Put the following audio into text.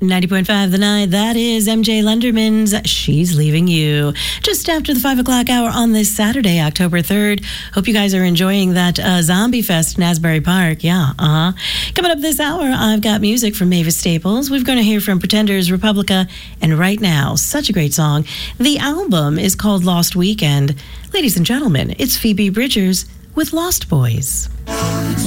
90.5 The Night. That is MJ Lenderman's She's Leaving You. Just after the 5 o'clock hour on this Saturday, October 3rd. Hope you guys are enjoying that Zombie Fest in Asbury Park. Yeah, Coming up this hour, I've got music from Mavis Staples. We're going to hear from Pretenders, Republica, and Right Now. Such a great song. The album is called Lost Weekend. Ladies and gentlemen, it's Phoebe Bridgers with Lost Boys.